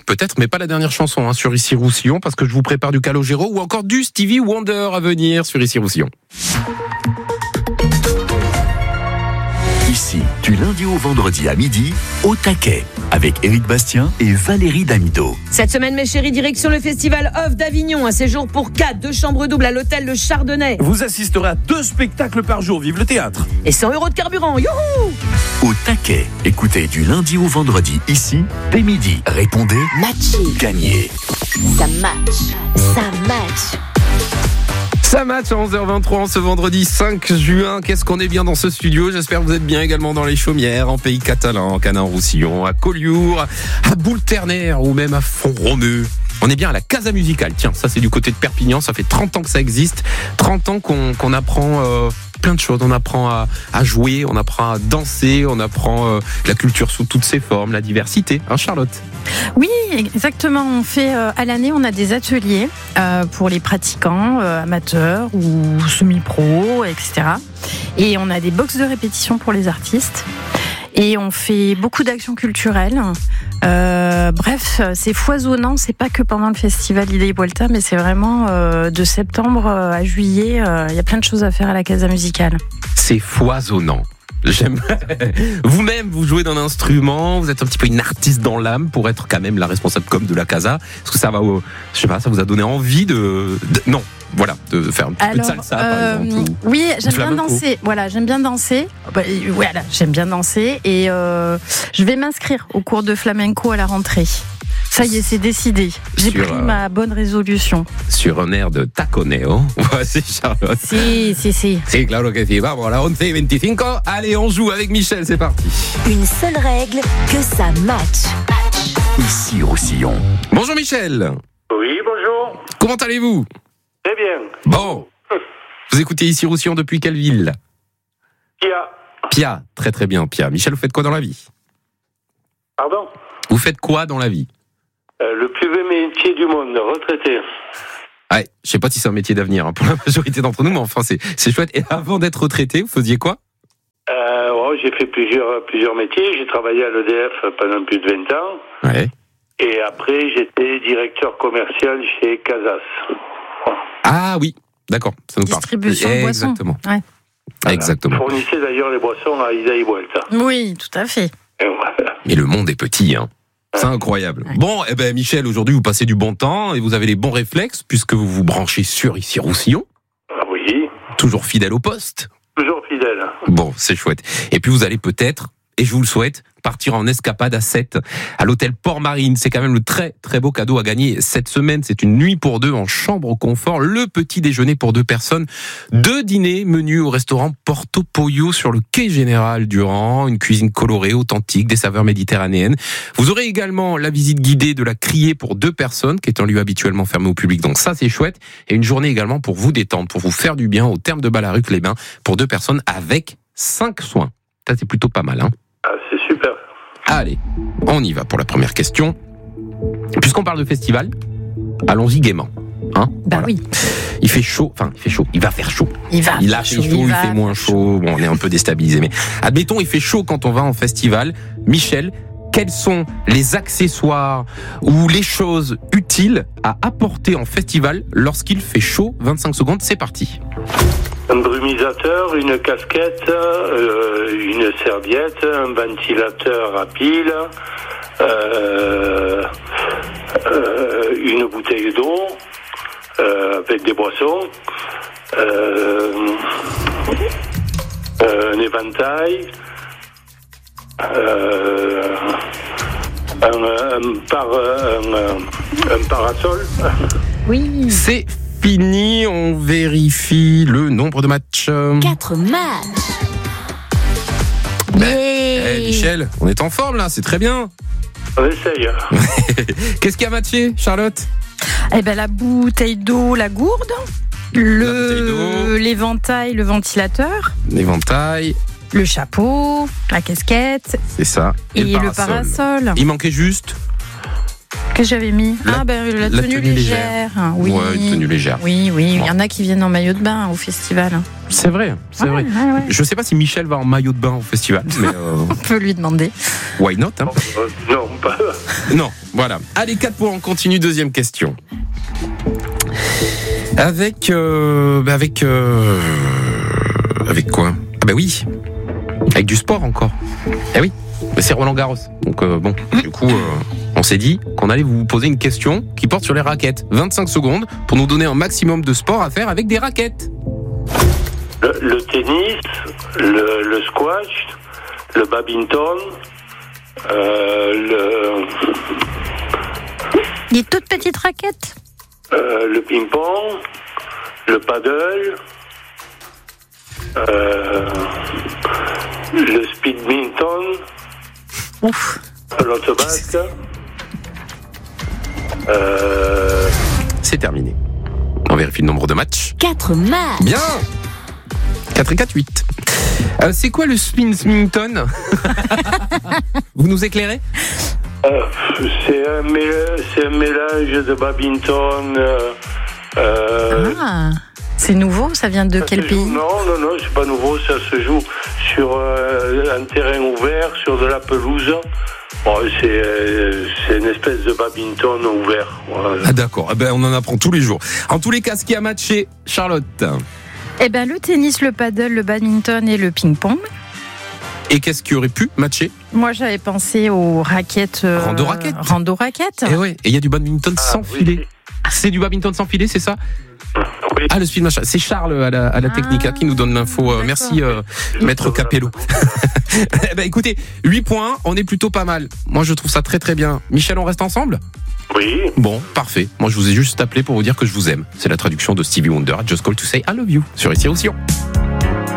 peut-être, mais pas la dernière chanson sur Ici Roussillon, parce que je vous prépare du Calogero ou encore du Stevie Wonder à venir sur Ici Roussillon. Ici, du lundi au vendredi à midi, au taquet, avec Éric Bastien et Valérie Damido. Cette semaine, mes chéris, direction le Festival Off d'Avignon. Un séjour pour 4, 2 chambres doubles à l'hôtel Le Chardonnay. Vous assisterez à 2 spectacles par jour, vive le théâtre. Et 100 € de carburant, youhou! Au taquet, écoutez du lundi au vendredi, ici, dès midi. Répondez, Matchy. gagnez. Ça match. Ça match à 11h23 ce vendredi 5 juin. Qu'est-ce qu'on est bien dans ce studio. J'espère que vous êtes bien également dans les Chaumières, en Pays Catalan, en Canin-Roussillon, à Collioure, à Boulternaire ou même à Font-Romeu. On est bien à la Casa Musicale. Tiens, ça c'est du côté de Perpignan. Ça fait 30 ans que ça existe. 30 ans qu'on apprend plein de choses. On apprend à jouer, on apprend à danser, on apprend la culture sous toutes ses formes, la diversité. Charlotte? Oui, exactement. On fait à l'année, on a des ateliers pour les pratiquants, amateurs ou semi-pro, etc. Et on a des box de répétition pour les artistes. Et on fait beaucoup d'actions culturelles. Bref, c'est foisonnant. C'est pas que pendant le festival Ida y Vuelta, mais c'est vraiment de septembre à juillet. Il y a plein de choses à faire à la Casa Musicale. C'est foisonnant. J'aime. Vous-même, vous jouez d'un instrument, vous êtes un petit peu une artiste dans l'âme pour être quand même la responsable com de la Casa. Est-ce que ça va, je sais pas, ça vous a donné envie de faire un petit peu de salsa par exemple, oui, j'aime bien danser. Voilà, j'aime bien danser. J'aime bien danser et je vais m'inscrire au cours de flamenco à la rentrée. Ça y est, c'est décidé. J'ai pris ma bonne résolution. Sur un air de taconeo. Voici Charlotte. Si. C'est claro que si. Vamos, à la 11h25. Allez, on joue avec Michel, c'est parti. Une seule règle, que ça match. Ici Roussillon. Bonjour Michel. Oui, bonjour. Comment allez-vous? Très bien. Bon. Vous écoutez Ici Roussillon depuis quelle ville? Pia. Très très bien, Pia. Michel, vous faites quoi dans la vie? Pardon? Vous faites quoi dans la vie? Le plus beau métier du monde, retraité. Ouais, je sais pas si c'est un métier d'avenir pour la majorité d'entre nous, mais enfin c'est chouette. Et avant d'être retraité, vous faisiez quoi? J'ai fait plusieurs métiers. J'ai travaillé à l'EDF pendant plus de 20 ans. Ouais. Et après, j'étais directeur commercial chez Casas. Ah oui, d'accord, ça nous parle. Distribution de boissons. Exactement. Ouais. Voilà. Exactement. Fournissait d'ailleurs les boissons à Ida y Vuelta. Oui, tout à fait. Et voilà. Mais le monde est petit, C'est incroyable. Ouais. Bon, Michel, aujourd'hui, vous passez du bon temps et vous avez les bons réflexes puisque vous vous branchez sur Ici Roussillon. Ah oui, Toujours fidèle au poste. toujours fidèle. Bon, c'est chouette. Et puis vous allez peut-être, et je vous le souhaite, partir en escapade à 7 à l'hôtel Port-Marine. C'est quand même le très très beau cadeau à gagner cette semaine. C'est une nuit pour 2 en chambre confort, le petit déjeuner pour 2 personnes, 2 dîners menus au restaurant Porto Pollo sur le quai Général Durand, une cuisine colorée, authentique, des saveurs méditerranéennes. Vous aurez également la visite guidée de la Criée pour 2 personnes, qui est un lieu habituellement fermé au public. Donc ça, c'est chouette. Et une journée également pour vous détendre, pour vous faire du bien au terme de Ballaruc-les-Bains pour 2 personnes avec 5 soins. Ça, c'est plutôt pas mal, Ah, c'est super. Allez, on y va pour la première question. Puisqu'on parle de festival, allons-y gaiement. Voilà. Oui. Il fait chaud, il va faire chaud. Il a fait chaud, il fait moins chaud. Bon, on est un peu déstabilisé, mais admettons, il fait chaud quand on va en festival. Michel, quels sont les accessoires ou les choses utiles à apporter en festival lorsqu'il fait chaud? 25 secondes, c'est parti. Un brumisateur, une casquette, une serviette, un ventilateur à pile, une bouteille d'eau avec des boissons, un éventail, un parasol. Oui. C'est fini, on vérifie le nombre de matchs. 4 matchs. Michel, on est en forme là, c'est très bien. On essaye. Qu'est-ce qui a matché, Charlotte? La bouteille d'eau, la gourde, l'éventail, le ventilateur, L'éventail, le chapeau, la casquette c'est ça. et le parasol. Il manquait juste que j'avais mis. La la tenue tenue légère. légère. Oui. Ouais, une tenue légère. Oui, il y Bon. en a qui viennent en maillot de bain au festival. C'est vrai, c'est Ouais, vrai. ouais. Je sais pas si Michel va en maillot de bain au festival, mais On peut lui demander. why not hein. Non, pas. Non, voilà. Allez, 4 points, on continue. Deuxième question. Avec quoi? Ah bah oui, avec du sport encore. Eh oui, mais c'est Roland Garros. Donc bon, du coup, on s'est dit qu'on allait vous poser une question qui porte sur les raquettes. 25 secondes pour nous donner un maximum de sport à faire avec des raquettes. Le tennis, le squash, le badminton, Des toutes petites raquettes. le ping-pong, le paddle, le speedminton, Ouf. l'autre basque. C'est terminé. On vérifie le nombre de matchs. 4 matchs. Bien 4 et 4, 8. C'est quoi le speedminton? Vous nous éclairez? C'est un mélange de badminton. C'est nouveau, ça vient de Ça quel se joue- pays? Non, c'est pas nouveau. Ça se joue sur un terrain ouvert, sur de la pelouse. Bon, c'est une espèce de badminton ouvert. Voilà. Ah d'accord, on en apprend tous les jours. En tous les cas, ce qui a matché, Charlotte. Eh ben, le tennis, le paddle, le badminton et le ping-pong. Et qu'est-ce qui aurait pu matcher? Moi, j'avais pensé aux raquettes. Rando-raquettes. Rando-raquettes. Et ouais, et il y a du badminton sans oui. filet. C'est du badminton sans filet, c'est ça? Oui. Ah, le speed machin. C'est Charles à la technique qui nous donne l'info. d'accord. Merci, Maître Capello. Eh ben, écoutez, 8 points, on est plutôt pas mal. Moi, je trouve ça très très bien. Michel, on reste ensemble? Oui. Bon, parfait. Moi, je vous ai juste appelé pour vous dire que je vous aime. C'est la traduction de Stevie Wonder, Just Call to Say I Love You, sur Ici Roussillon.